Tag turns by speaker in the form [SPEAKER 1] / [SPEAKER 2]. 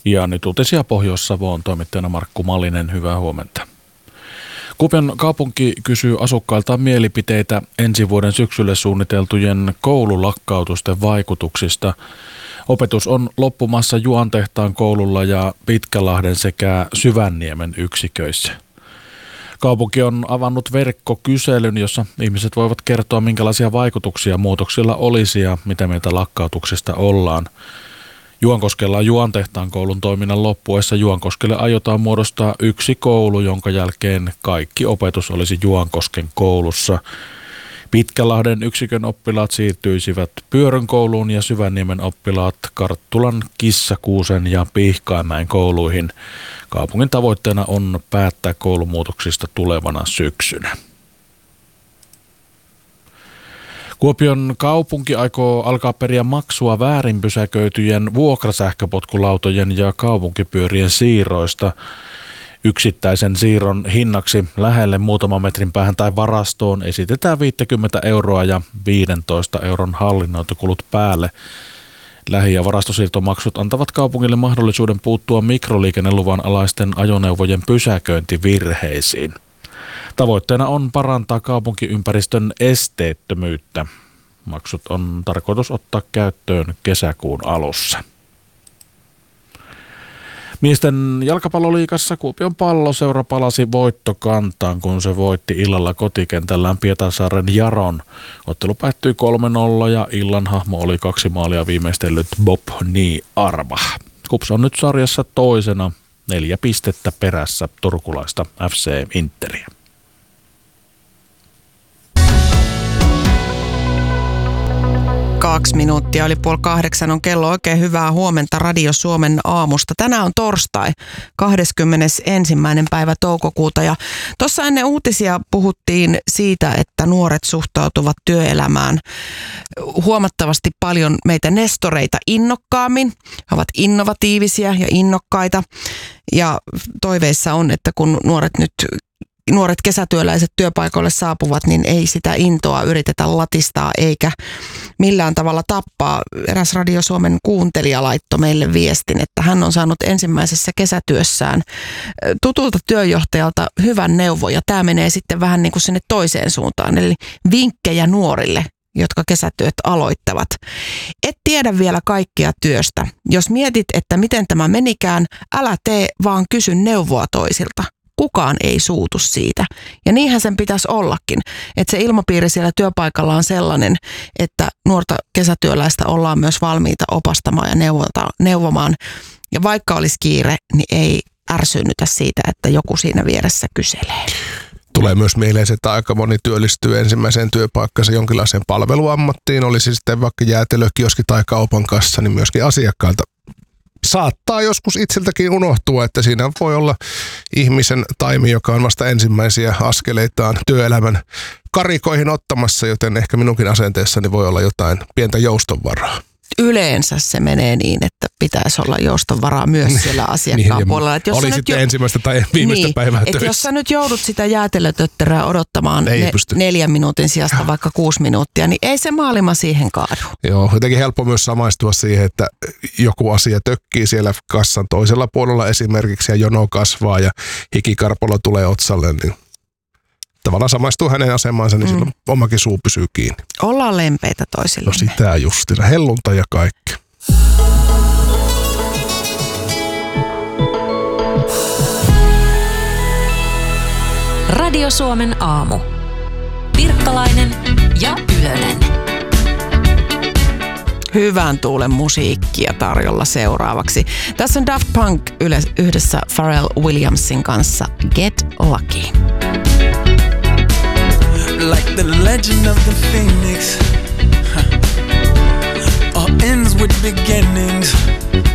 [SPEAKER 1] Ja nyt uutisia Pohjois-Savoon, toimittajana Markku Malinen, hyvää huomenta. Kuopion kaupunki kysyy asukkailtaan mielipiteitä ensi vuoden syksylle suunniteltujen koululakkautusten vaikutuksista. Opetus on loppumassa Juantehtaan koululla ja Pitkälahden sekä Syvänniemen yksiköissä. Kaupunki on avannut verkkokyselyn, jossa ihmiset voivat kertoa, minkälaisia vaikutuksia muutoksilla olisi ja mitä mieltä lakkautuksesta ollaan. Juankoskella Juantehtaan koulun toiminnan loppuessa Juankoskelle aiotaan muodostaa yksi koulu, jonka jälkeen kaikki opetus olisi Juankosken koulussa. Pitkälahden yksikön oppilaat siirtyisivät Pyörön kouluun ja Syvänniemen oppilaat Karttulan, Kissakuusen ja Pihkaimäen kouluihin. Kaupungin tavoitteena on päättää koulumuutoksista tulevana syksynä. Kuopion kaupunki aikoo alkaa periä maksua väärin pysäköityjen vuokrasähköpotkulautojen ja kaupunkipyörien siirroista. Yksittäisen siirron hinnaksi lähelle muutaman metrin päähän tai varastoon esitetään 50 € ja 15 € hallinnointikulut päälle. Lähi- ja varastosiirtomaksut antavat kaupungille mahdollisuuden puuttua mikroliikenneluvan alaisten ajoneuvojen pysäköintivirheisiin. Tavoitteena on parantaa kaupunkiympäristön esteettömyyttä. Maksut on tarkoitus ottaa käyttöön kesäkuun alussa. Miesten jalkapalloliigassa Kuopion Palloseura palasi voittokantaan, kun se voitti illalla kotikentällään Pietarsaaren Jaron. Ottelu päättyi 3-0 ja illan hahmo oli 2 maalia viimeistellyt Bob Arva. KuPS on nyt sarjassa toisena 4 pistettä perässä turkulaista FC Interiä.
[SPEAKER 2] Kaksi minuuttia oli 7:30 on kello. Oikein hyvää huomenta Radio Suomen aamusta. Tänään on torstai, 21. päivä toukokuuta. Ja tuossa ennen uutisia puhuttiin siitä, että nuoret suhtautuvat työelämään huomattavasti paljon meitä nestoreita innokkaammin. He ovat innovatiivisia ja innokkaita. Ja toiveissa on, että kun nuoret kesätyöläiset työpaikoille saapuvat, niin ei sitä intoa yritetä latistaa eikä millään tavalla tappaa. Eräs Radio Suomen kuuntelija laittoi meille viestin, että hän on saanut ensimmäisessä kesätyössään tutulta työjohtajalta hyvän neuvon, ja tämä menee sitten vähän niin kuin sinne toiseen suuntaan, eli vinkkejä nuorille, jotka kesätyöt aloittavat. Et tiedä vielä kaikkea työstä. Jos mietit, että miten tämä menikään, älä tee, vaan kysy neuvoa toisilta. Kukaan ei suutu siitä. Ja niinhän sen pitäisi ollakin, että se ilmapiiri siellä työpaikalla on sellainen, että nuorta kesätyöläistä ollaan myös valmiita opastamaan ja neuvomaan. Ja vaikka olisi kiire, niin ei ärsynnytä siitä, että joku siinä vieressä kyselee.
[SPEAKER 3] Tulee myös mieleen, että aika moni työllistyy ensimmäiseen työpaikkansa jonkinlaiseen palveluammattiin, olisi sitten vaikka jäätelökioski tai kaupan kassa, niin myöskin asiakkailta saattaa joskus itseltäkin unohtua, että siinä voi olla ihmisen taimi, joka on vasta ensimmäisiä askeleitaan työelämän karikoihin ottamassa, joten ehkä minunkin asenteessani voi olla jotain pientä joustonvaraa.
[SPEAKER 2] Yleensä se menee niin, että pitäisi olla joustonvaraa myös siellä asiakkaan
[SPEAKER 3] niin,
[SPEAKER 2] puolella. Että jos
[SPEAKER 3] oli sitten ensimmäistä tai viimeistä päivää töissä.
[SPEAKER 2] Jos sä nyt joudut sitä jäätelötötterää odottamaan 4 minuutin sijasta vaikka 6 minuuttia, niin ei se maailma siihen kaadu. Joo,
[SPEAKER 3] jotenkin helppo myös samaistua siihen, että joku asia tökkii siellä kassan toisella puolella esimerkiksi ja jono kasvaa ja hikikarpolla tulee otsalle, niin tavallaan samaistuu hänen asemaansa, niin silloin omakin suu pysyy kiinni.
[SPEAKER 2] Ollaan lempeitä toisillemme.
[SPEAKER 3] No sitä justina. Hellunta ja kaikki.
[SPEAKER 4] Radio Suomen aamu. Pirkkalainen ja Ylönen.
[SPEAKER 2] Hyvän tuulen musiikkia tarjolla seuraavaksi. Tässä on Daft Punk yhdessä Pharrell Williamsin kanssa Get Lucky.
[SPEAKER 5] Like the legend of the phoenix, all ends with beginnings.